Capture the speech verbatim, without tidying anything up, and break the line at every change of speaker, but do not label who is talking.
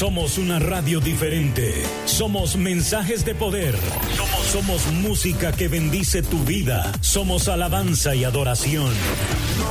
Somos una radio diferente. Somos mensajes de poder. Somos, somos música que bendice tu vida. Somos alabanza y adoración.